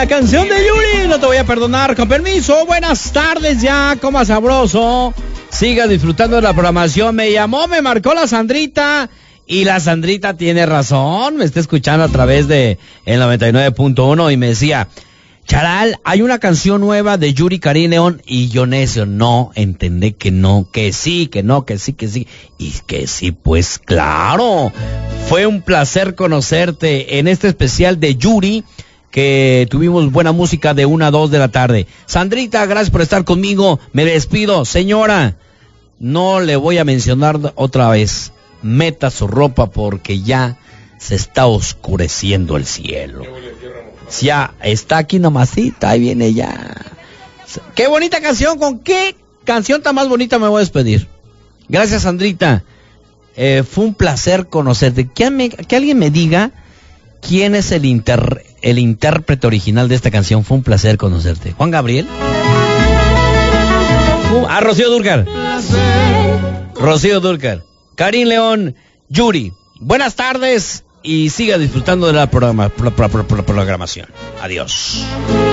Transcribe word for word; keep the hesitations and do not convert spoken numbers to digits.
canción de Yuri, no te voy a perdonar, con permiso. Buenas tardes ya, coma sabroso. Siga disfrutando de la programación. Me llamó, me marcó la Sandrita. Y la Sandrita tiene razón. Me está escuchando a través de el noventa y nueve punto uno y me decía: Charal, hay una canción nueva de Yuri Karin León. Y yo necio, no, entendé que no, que sí, que no, que sí, que sí. Y que sí, pues claro. Fue un placer conocerte en este especial de Yuri, que tuvimos buena música de una a dos de la tarde. Sandrita, gracias por estar conmigo. Me despido. Señora, no le voy a mencionar otra vez. Meta su ropa porque ya se está oscureciendo el cielo. Ya está aquí nomasita, ahí viene ya. Qué bonita canción, ¿con qué canción tan más bonita me voy a despedir? Gracias, Sandrita. Eh, fue un placer conocerte. Que, me, que alguien me diga quién es el, inter, el intérprete original de esta canción. Fue un placer conocerte. ¿Juan Gabriel? Uh, ah, Rocío Dúrcal. Rocío Dúrcal. Karin León, Yuri. Buenas tardes y siga disfrutando de la programa, pro, pro, pro, pro, programación. Adiós.